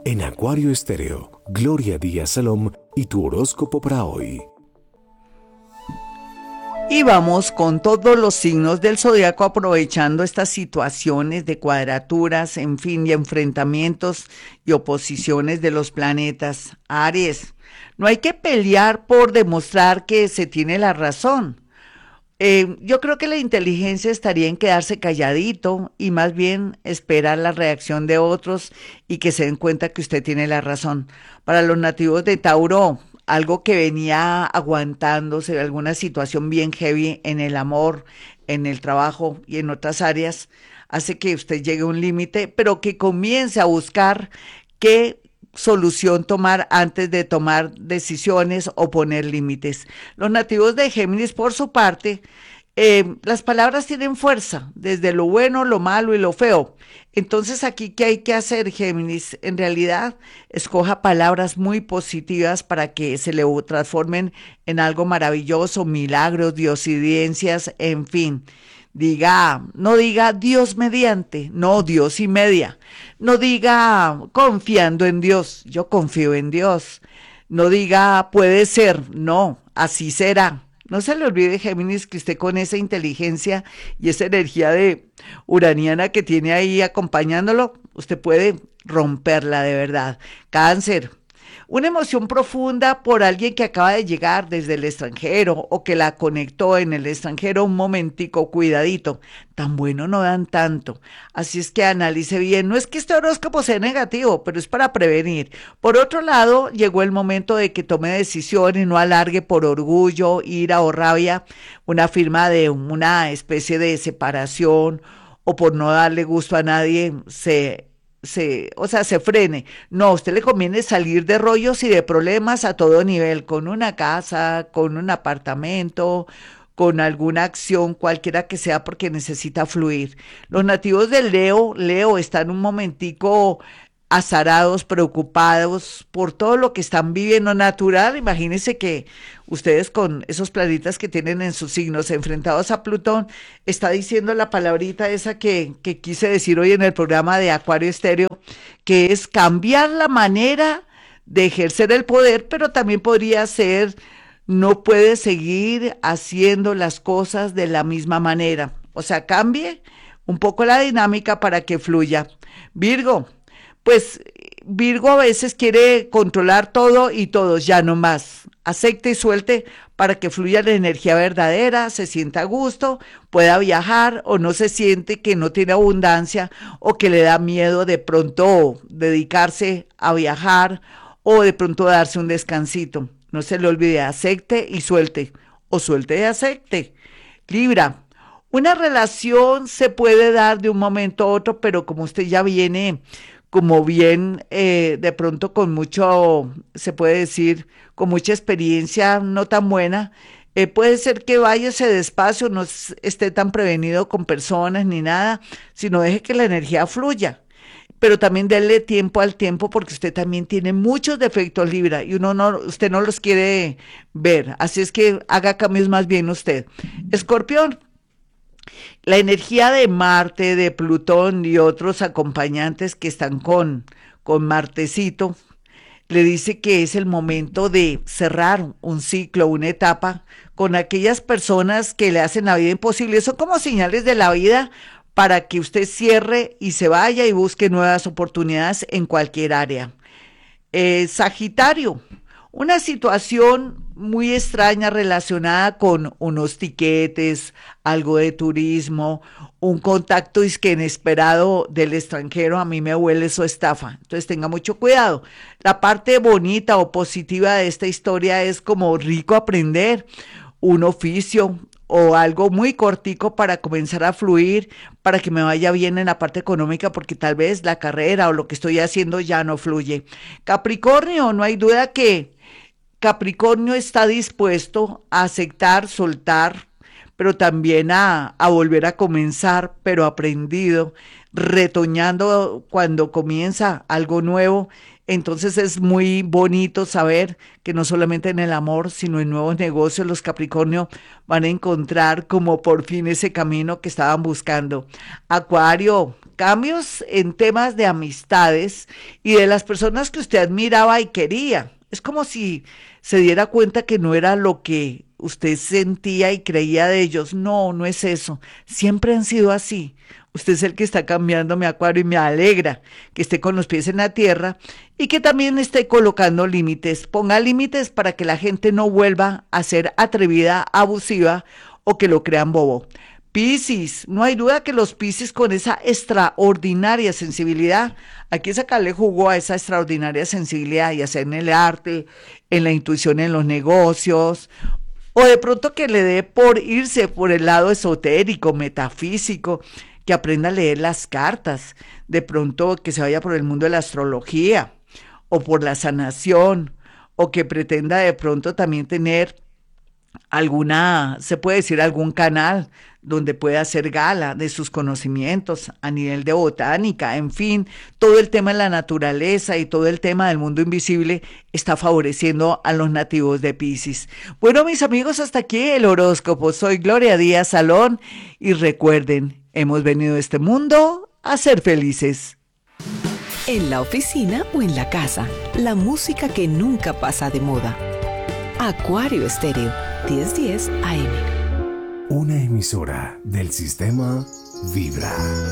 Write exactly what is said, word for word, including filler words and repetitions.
En Acuario Estéreo, Gloria Díaz Salom y tu horóscopo para hoy. Y vamos con todos los signos del zodiaco aprovechando estas situaciones de cuadraturas, en fin, y enfrentamientos y oposiciones de los planetas. Aries, no hay que pelear por demostrar que se tiene la razón. Eh, yo creo que la inteligencia estaría en quedarse calladito y más bien esperar la reacción de otros y que se den cuenta que usted tiene la razón. Para los nativos de Tauro, algo que venía aguantándose, alguna situación bien heavy en el amor, en el trabajo y en otras áreas, hace que usted llegue a un límite, pero que comience a buscar qué solución tomar antes de tomar decisiones o poner límites. Los nativos de Géminis, por su parte, eh, las palabras tienen fuerza, desde lo bueno, lo malo y lo feo. Entonces, aquí, ¿qué hay que hacer, Géminis? En realidad, escoja palabras muy positivas para que se le transformen en algo maravilloso, milagros, diosidencias, en fin. Diga, no diga Dios mediante, no Dios y media. No diga confiando en Dios, yo confío en Dios. No diga puede ser, no, así será. No se le olvide, Géminis, que usted con esa inteligencia y esa energía de uraniana que tiene ahí acompañándolo, usted puede romperla de verdad. Cáncer. Una emoción profunda por alguien que acaba de llegar desde el extranjero o que la conectó en el extranjero un momentico, cuidadito. Tan bueno no dan tanto. Así es que analice bien. No es que este horóscopo sea negativo, pero es para prevenir. Por otro lado, llegó el momento de que tome decisiones, no alargue por orgullo, ira o rabia una firma de una especie de separación o por no darle gusto a nadie, se se, o sea, se frene. No, a usted le conviene salir de rollos y de problemas a todo nivel, con una casa, con un apartamento, con alguna acción, cualquiera que sea, porque necesita fluir. Los nativos del Leo, Leo, están un momentico azarados, preocupados por todo lo que están viviendo natural. Imagínense que ustedes con esos planetas que tienen en sus signos enfrentados a Plutón, está diciendo la palabrita esa que, que quise decir hoy en el programa de Acuario Estéreo, que es cambiar la manera de ejercer el poder, pero también podría ser, no puede seguir haciendo las cosas de la misma manera. O sea, cambie un poco la dinámica para que fluya. Virgo, pues Virgo a veces quiere controlar todo y todos, ya no más. Acepte y suelte para que fluya la energía verdadera, se sienta a gusto, pueda viajar o no se siente que no tiene abundancia o que le da miedo de pronto dedicarse a viajar o de pronto darse un descansito. No se le olvide, acepte y suelte o suelte y acepte. Libra, una relación se puede dar de un momento a otro, pero como usted ya viene como bien, eh, de pronto con mucho, se puede decir, con mucha experiencia no tan buena, eh, puede ser que vaya ese despacio, no s- esté tan prevenido con personas ni nada, sino deje que la energía fluya. Pero también denle tiempo al tiempo porque usted también tiene muchos defectos, Libra, y uno no, usted no los quiere ver. Así es que haga cambios más bien usted. Escorpión, la energía de Marte, de Plutón y otros acompañantes que están con, con Martecito, le dice que es el momento de cerrar un ciclo, una etapa con aquellas personas que le hacen la vida imposible. Son como señales de la vida para que usted cierre y se vaya y busque nuevas oportunidades en cualquier área. Eh, Sagitario, una situación muy extraña relacionada con unos tiquetes, algo de turismo, un contacto disque inesperado del extranjero, a mí me huele eso a estafa. Entonces tenga mucho cuidado. La parte bonita o positiva de esta historia es como rico aprender un oficio o algo muy cortico para comenzar a fluir, para que me vaya bien en la parte económica, porque tal vez la carrera o lo que estoy haciendo ya no fluye. Capricornio, no hay duda que Capricornio está dispuesto a aceptar, soltar, pero también a, a volver a comenzar, pero aprendido, retoñando cuando comienza algo nuevo. Entonces es muy bonito saber que no solamente en el amor, sino en nuevos negocios, los Capricornio van a encontrar como por fin ese camino que estaban buscando. Acuario, cambios en temas de amistades y de las personas que usted admiraba y quería. Es como si se diera cuenta que no era lo que usted sentía y creía de ellos. No, no es eso. Siempre han sido así. Usted es el que está cambiando mi Acuario y me alegra que esté con los pies en la tierra y que también esté colocando límites. Ponga límites para que la gente no vuelva a ser atrevida, abusiva o que lo crean bobo. Piscis, no hay duda que los Piscis con esa extraordinaria sensibilidad, hay que sacarle jugo a esa extraordinaria sensibilidad, ya sea en el arte, en la intuición en los negocios, o de pronto que le dé por irse por el lado esotérico, metafísico, que aprenda a leer las cartas, de pronto que se vaya por el mundo de la astrología, o por la sanación, o que pretenda de pronto también tener alguna, se puede decir algún canal donde pueda hacer gala de sus conocimientos a nivel de botánica, en fin, todo el tema de la naturaleza y todo el tema del mundo invisible está favoreciendo a los nativos de Piscis. Bueno, mis amigos, hasta aquí el horóscopo. Soy Gloria Díaz Salón y recuerden, hemos venido a este mundo a ser felices. En la oficina o en la casa, la música que nunca pasa de moda. Acuario Estéreo, diez diez A M. Una emisora del sistema Vibra.